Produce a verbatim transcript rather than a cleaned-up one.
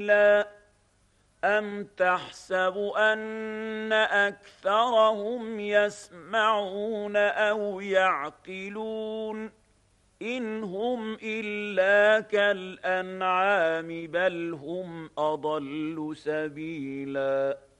أَمْ تَحْسَبُ أَنَّ أَكْثَرَهُمْ يَسْمَعُونَ أَوْ يَعْقِلُونَ إِنْ هُمْ إِلَّا كَالْأَنْعَامِ بَلْ هُمْ أَضَلُّ سَبِيلًا